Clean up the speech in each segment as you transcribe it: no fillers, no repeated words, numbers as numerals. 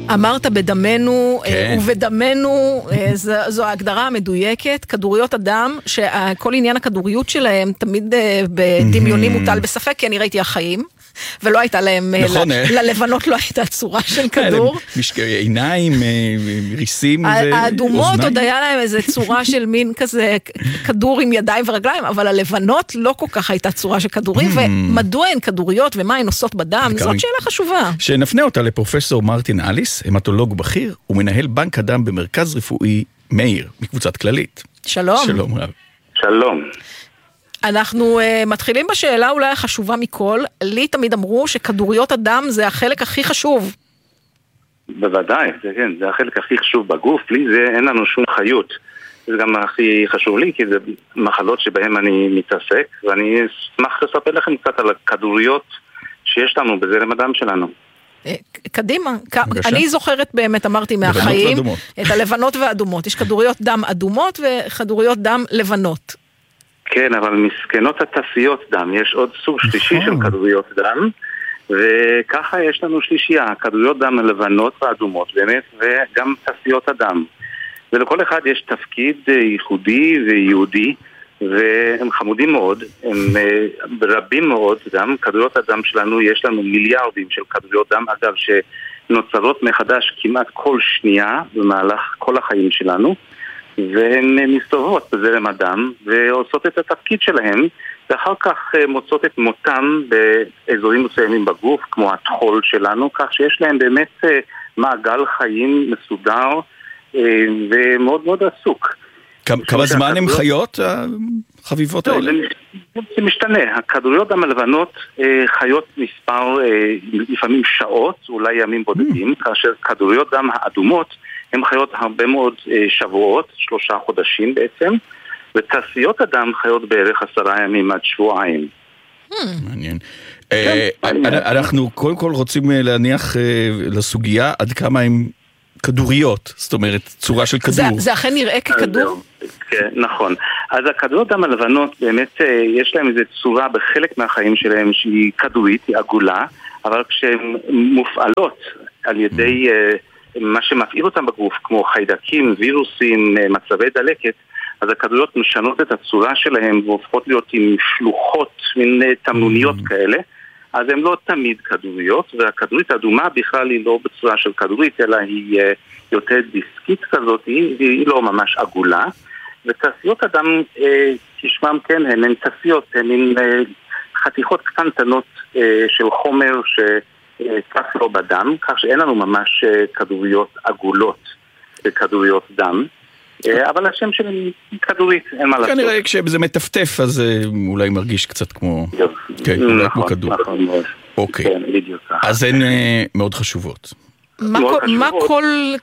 אמרת בדמנו, ובדמנו, זו ההגדרה המדויקת, כדוריות אדם, שכל עניין הכדוריות שלהם תמיד בדמיונים מוטל בספק, כי אני ראיתי החיים, ולא הייתה להם, ללבנות לא הייתה צורה של כדור. עיניים, ריסים ואוזניים. האדומות עוד היה להם איזו צורה של מין כזה, כדור עם ידיים ורגליים, אבל הלבנות לא כל כך הייתה צורה של כדורים, ומדוע הן כדוריות ומה הן עושות בדם, זאת שאלה חשובה. שנפנה אותה לפרופסור מרטין אליס, המטולוג בכיר, ומנהל בנק הדם במרכז רפואי מאיר, מקבוצת כללית. שלום. שלום רב. שלום. אנחנו מתחילים בשאלה אולי החשובה מכל. לי תמיד אמרו שכדוריות הדם זה החלק הכי חשוב. בוודאי, זה החלק הכי חשוב בגוף. לי אין לנו שום חיות. זה גם הכי חשוב לי, כי זה מחלות שבהן אני מתעסק, ואני אשמח לספר לכם קצת על הכדוריות שיש לנו בזרם הדם שלנו. קדימה, אני זוכרת באמת, אמרתי מהחיים, את הלבנות והאדומות. יש כדוריות דם אדומות וכדוריות דם לבנות. כן, אבל מסכנות התעשיות דם, יש עוד סוג שלישי של כדוריות דם, וככה יש לנו שלישייה, כדוריות דם לבנות ואדומות, באמת, וגם תעשיות הדם. ולכל אחד יש תפקיד ייחודי ויהודי, והם חמודים מאוד, הם רבים מאוד דם, כדוריות הדם שלנו, יש לנו מיליארדים של כדוריות דם, אגב, שנוצרות מחדש כמעט כל שנייה במהלך כל החיים שלנו, והן מסתובבות בזרם הדם ועושות את התפקיד שלהם, ואחר כך מוצאות את מותם באזורים מסוימים בגוף, כמו התחול שלנו, כך שיש להם באמת מעגל חיים מסודר ומאוד מאוד עסוק. כמה זמן הם חיות, החביבות האלה? זה משתנה. הכדוריות דם הלבנות חיות מספר, לפעמים שעות, אולי ימים בודדים, כאשר כדוריות דם האדומות הן חיות הרבה מאוד שבועות, 3 חודשים בעצם, ותעשיות הדם חיות בערך 10 ימים עד שבועיים. מעניין. אנחנו קודם כל רוצים להניח לסוגיה עד כמה הם כדוריות, זאת אומרת, צורה של כדור. זה אכן נראה ככדור? כן, נכון. אז הכדוריות דם הלבנות באמת יש להם איזו צורה בחלק מהחיים שלהם שהיא כדורית, היא עגולה, אבל כשהן מופעלות על ידי מה שמפעיל אותם בגוף, כמו חיידקים, וירוסים, מצבי דלקת, אז הכדוריות משנות את הצורה שלהם והופכות להיות עם שלוחות, מין תמנוניות כאלה, אז הן לא תמיד כדוריות, והכדורית האדומה בכלל היא לא בצורה של כדורית, אלא היא יותר דיסקית כזאת, היא לא ממש עגולה, ותעשיות הדם, תשמעם כן, הן תעשיות, הן חתיכות קטנטנות של חומר שצף לו בדם, כך שאין לנו ממש כדוריות עגולות וכדוריות דם, אבל השם שלי כדורית, אין מה לעשות. כנראה כשזה מטפטף, אז אולי מרגיש קצת כמו... כן, אולי כמו כדור. נכון מאוד. אוקיי. אז הן מאוד חשובות. מה כל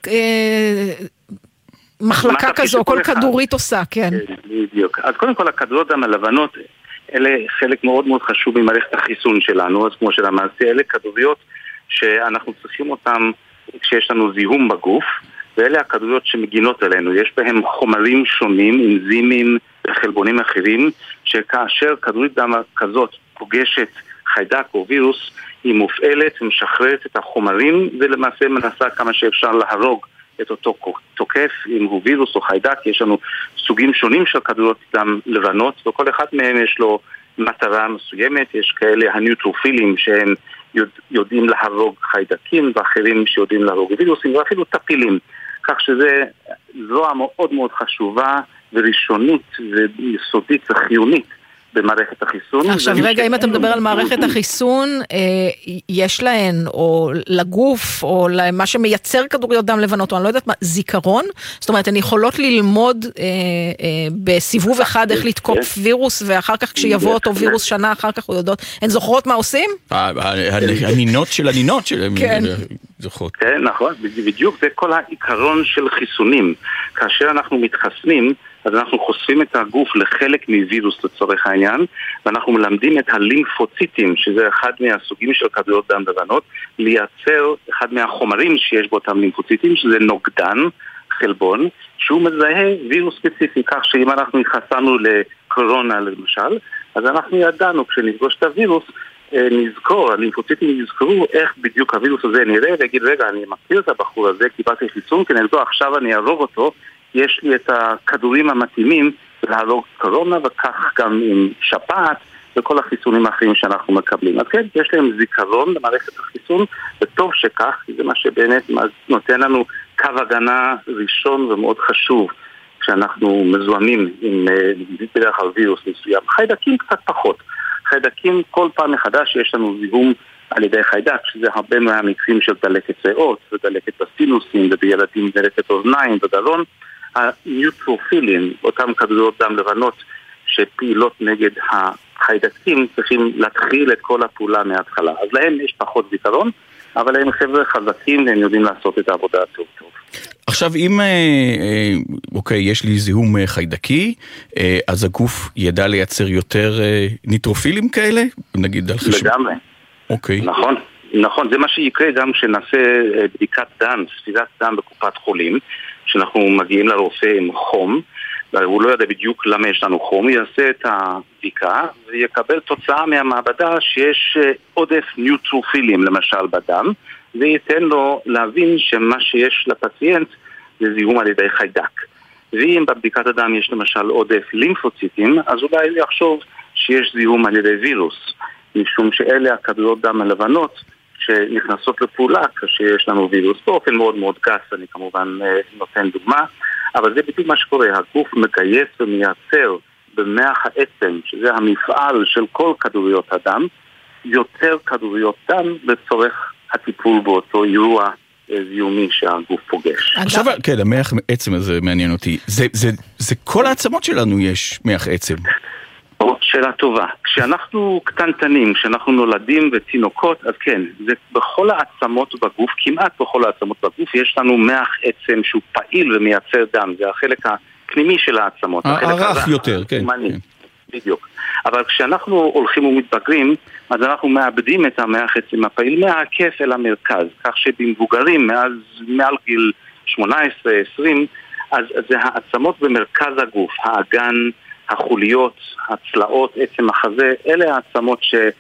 מחלקה כזו, כל כדורית עושה, כן. בדיוק. אז קודם כל, הכדוריות דם הלבנות, אלה חלק מאוד מאוד חשוב ממערכת החיסון שלנו, אז כמו שלמעשה, אלה כדוריות שאנחנו צריכים אותן כשיש לנו זיהום בגוף, ואלה הכדוריות שמגינות עלינו. יש בהם חומרים שונים, אנזימים וחלבונים אחרים, שכאשר כדורית דם כזאת פוגשת חיידק או וירוס, היא מופעלת ומשחררת את החומרים, ולמעשה מנסה כמה שאפשר להרוג את אותו תוקף, אם הוא וירוס או חיידק. יש לנו סוגים שונים של כדוריות דם לבנות, וכל אחד מהם יש לו מטרה מסוימת. יש כאלה הניוטרופילים שהם יודעים להרוג חיידקים, ואחרים שיודעים להרוג וירוסים, ואפילו טפילים. כך שזו מאוד מאוד חשובה וראשונית ויסודית וחיונית במערכת החיסון. עכשיו רגע, אם אתה מדבר על מערכת החיסון, יש להן, או לגוף, או למה שמייצר כדוריות דם לבנות, או אני לא יודעת מה, זיכרון? זאת אומרת, הן יכולות ללמוד בסיבוב אחד איך לתקוף וירוס, ואחר כך כשיבוא אותו וירוס שנה אחר כך הוא יודעות, הן זוכרות מה עושים? הנינות של הנינות שלהם זוכרות. כן, נכון, בדיוק זה כל העיקרון של חיסונים. כאשר אנחנו מתחסנים, אז אנחנו חושפים את הגוף לחלק מווירוס לצורך העניין, ואנחנו מלמדים את הלימפוציטים, שזה אחד מהסוגים של כדוריות דם לבנות, לייצר אחד מהחומרים שיש בו אותם לימפוציטים, שזה נוגדן, חלבון, שהוא מזהה וירוס ספציפי, כך שאם אנחנו התחסנו לקורונה למשל, אז אנחנו ידענו כשנפגוש את הווירוס, נזכור, הלימפוציטים יזכרו איך בדיוק הווירוס הזה נראה, ויגיד, רגע, אני מכיר את הבחור הזה, קיבלתי חיסון, כנגדו עכשיו אני ארוג אותו, יש לי את הכדורים המתאימים להרוג קורונה, וכך גם עם שפעת, וכל החיסונים האחרים שאנחנו מקבלים. אז כן, יש להם זיכרון למערכת החיסון, וטוב שכך, זה מה שבאמת נותן לנו קו הגנה ראשון ומאוד חשוב, כשאנחנו מזוהמים עם בדרך כלל וירוס מסוים. חיידקים קצת פחות. חיידקים כל פעם מחדש יש לנו זיהום על ידי חיידק, שזה הרבה מהמקרים של דלקת ריאות, ודלקת בסינוסים, ובילדים דלקת אוזניים וגרון. הניוטרופילים, אותם כדוריות דם לבנות שפעילות נגד החיידקים, צריכים להתחיל את כל הפעולה מההתחלה. אז להם יש פחות זיכרון, אבל הם חבר'ה חזקים והם יודעים לעשות את העבודה טוב טוב. עכשיו, אם, אוקיי, יש לי זיהום חיידקי, אז הגוף ידע לייצר יותר ניטרופילים כאלה? נגיד על חשבון. לגמרי. אוקיי. נכון, נכון. זה מה שיקרה גם כשנעשה בדיקת דם, ספירת דם בקופת חולים, שאנחנו מגיעים לרופא עם חום, והוא לא יודע בדיוק למה יש לנו חום, יעשה את הבדיקה ויקבל תוצאה מהמעבדה שיש עודף ניוטרופילים למשל בדם, וייתן לו להבין שמה שיש לפציינט זה זיהום על ידי חיידק. ואם בבדיקת הדם יש למשל עודף לימפוציטים, אז אולי יחשוב שיש זיהום על ידי וירוס, משום שאלה הכדוריות דם הלבנות שנכנסות לפעולה כשיש לנו וירוס. באופן מאוד מאוד גס, אני כמובן נותן דוגמה, אבל זה בדיוק מה שקורה. הגוף מגייס ומייצר במח העצם, שזה המפעל של כל כדוריות הדם, יותר כדוריות דם לצורך הטיפול באותו אירוע זיהומי שהגוף פוגש. עכשיו, כן, המח עצם הזה מעניין אותי. זה כל העצמות שלנו יש מח עצם. שאלה טובה. כשאנחנו קטנטנים, כשאנחנו נולדים ותינוקות, אז כן, זה בכל העצמות בגוף, כמעט בכל העצמות בגוף, יש לנו מח עצם שהוא פעיל ומייצר דם. זה החלק הפנימי של העצמות. הרך יותר, כן. בדיוק. אבל כשאנחנו הולכים ומתבגרים, אז אנחנו מאבדים את המח עצם הפעיל מהכף אל המרכז, כך שבמבוגרים מעל גיל 18, 20, אז זה העצמות במרכז הגוף, האגן, החוליות, הצלעות, עצם החזה, אלה העצמות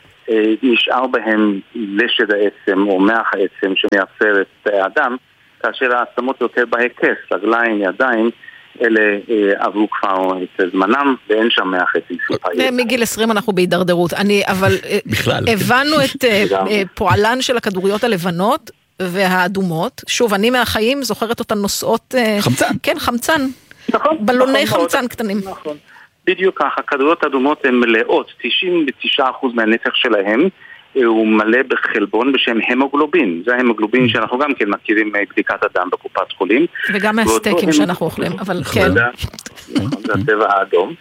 שנשאר בהם לשד העצם או מח העצם שמייצר את האדם, כאשר העצמות יותר בהיקף, רגליים, ידיים, אלה עברו כבר את זמנם, ואין שם מח עצם שופעי. מגיל 20 אנחנו בהידרדרות, אבל הבנו את פועלן של הכדוריות הלבנות והאדומות. שוב, אני מהחיים זוכרת אותן נושאות... חמצן. כן, חמצן. נכון. בלוני חמצן קטנים. נכון. בדיוק ככה, כדוריות אדומות הן מלאות, 99% מהנפח שלהם הוא מלא בחלבון בשם המוגלובין. זה ההמוגלובין שאנחנו גם כן מכירים מבדיקת הדם בקופת חולים. וגם מהסטייקים שאנחנו אוכלים, אבל כן. זה הצבע האדום.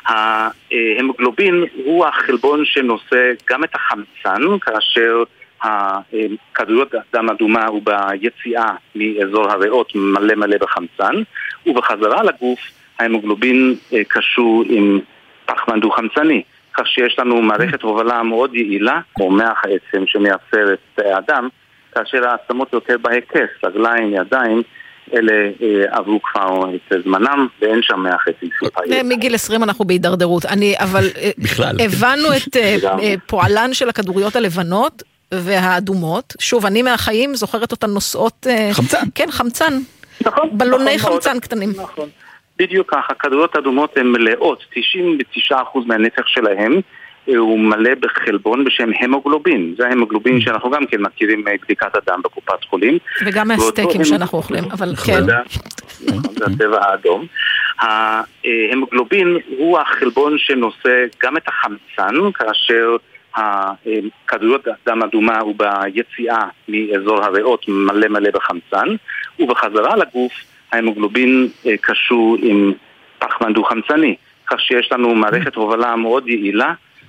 ההמוגלובין הוא החלבון שנושא גם את החמצן, כאשר הכדוריות דם אדומה הוא ביציאה מאזור הריאות מלא בחמצן, ובחזרה לגוף ההמוגלובין קשור עם פחמן דו-חמצני, כך שיש לנו מערכת הובלה מאוד יעילה, כמו מח העצם שמייצר את האדם, כאשר העצמות יותר בהיקף, רגליים, ידיים, אלה עברו כבר את זמנם, ואין שם מח עצם שופעי. מגיל 20 אנחנו בהידרדרות, אבל הבנו את פועלן של הכדוריות הלבנות והאדומות. שוב, אני מהחיים זוכרת אותן נושאות... חמצן. כן, חמצן. נכון. בלוני חמצן קטנים. נכון. בדיוק ככה, כדוריות אדומות הן מלאות, 99% מהנפח שלהם הוא מלא בחלבון בשם המוגלובין. זה ההמוגלובין שאנחנו גם כן מכירים מבדיקת הדם בקופת חולים. וגם מהסטייקים שאנחנו אוכלים, אבל כן. זה הצבע האדום. ההמוגלובין הוא החלבון שנושא גם את החמצן, כאשר הכדוריות דם אדומה הוא ביציאה מאזור הריאות מלא בחמצן, ובחזרה לגוף ההמוגלובין קשור עם פחמן דו-חמצני, כך שיש לנו מערכת הובלה מאוד יעילה,